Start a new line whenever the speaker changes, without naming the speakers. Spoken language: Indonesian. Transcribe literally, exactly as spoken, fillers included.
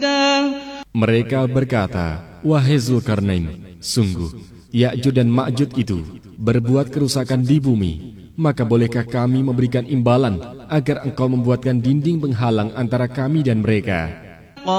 مدا.
Mereka berkata, wahai Zulkarnain, sungguh Ya'juj dan Ma'juj itu berbuat kerusakan di bumi. Maka bolehkah kami memberikan imbalan agar engkau membuatkan dinding penghalang antara kami dan mereka?